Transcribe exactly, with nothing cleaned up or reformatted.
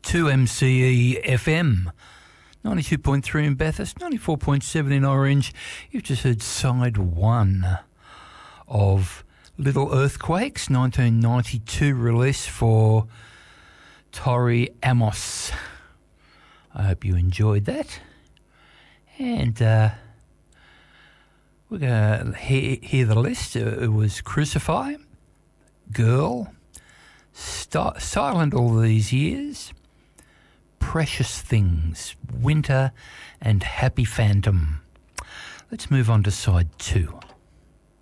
two M C E F M, ninety-two point three in Bathurst, ninety-four point seven in Orange. You've just heard side one of Little Earthquakes, nineteen ninety-two release for Tori Amos. I hope you enjoyed that. And uh, we're going to hear, hear the list. Uh, it was Crucify, Girl, St- Silent All These Years, Precious Things, Winter, and Happy Phantom. Let's move on to side two.